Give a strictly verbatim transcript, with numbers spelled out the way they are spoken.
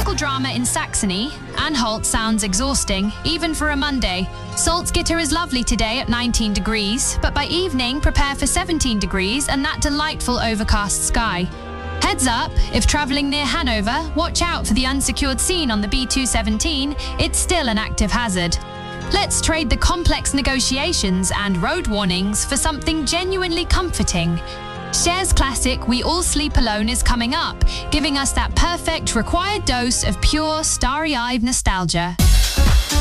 local drama in Saxony, Anhalt sounds exhausting, even for a Monday. Salzgitter is lovely today at nineteen degrees, but by evening prepare for seventeen degrees and that delightful overcast sky. Heads up, if travelling near Hanover, watch out for the unsecured scene on the B two seventeen, it's still an active hazard. Let's trade the complex negotiations and road warnings for something genuinely comforting. Cher's classic We All Sleep Alone is coming up, giving us that perfect required dose of pure starry-eyed nostalgia.